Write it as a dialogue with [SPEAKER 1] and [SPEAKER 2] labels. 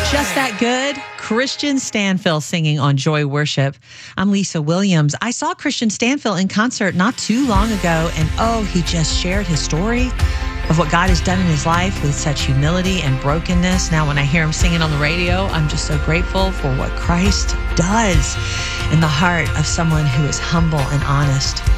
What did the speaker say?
[SPEAKER 1] Just That Good, Christian Stanfill singing on Joy Worship. I'm Lisa Williams. I saw Christian Stanfill in concert not too long ago, and he just shared his story of what God has done in his life with such humility and brokenness. Now, when I hear him singing on the radio, I'm just so grateful for what Christ does in the heart of someone who is humble and honest.